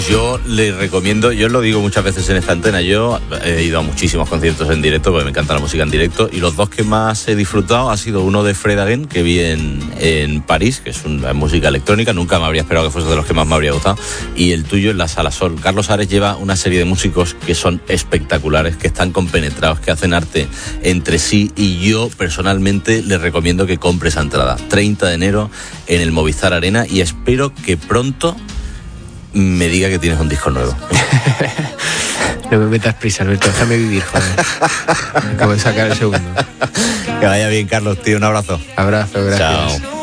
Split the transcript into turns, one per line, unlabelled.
Pues yo le recomiendo, yo lo digo muchas veces en esta antena, yo he ido a muchísimos conciertos en directo porque me encanta la música en directo, y los dos que más he disfrutado ha sido uno de Fred Again, que vi en París, que es una música electrónica, nunca me habría esperado que fuese de los que más me habría gustado, y el tuyo en la Sala Sol. Carlos Ares lleva una serie de músicos que son espectaculares, que están compenetrados, que hacen arte entre sí, y yo personalmente le recomiendo que compre esa entrada. 30 de enero en el Movistar Arena, y espero que pronto me diga que tienes un disco nuevo.
No me metas prisa, Alberto, déjame vivir, joder. Acabo de sacar el segundo.
Que vaya bien, Carlos, tío, un abrazo.
Abrazo, gracias.
Chao.